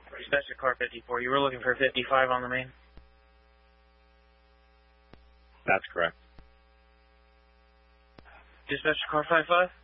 Dispatcher car 54, you were looking for 55 on the main? That's correct. Dispatcher car 55?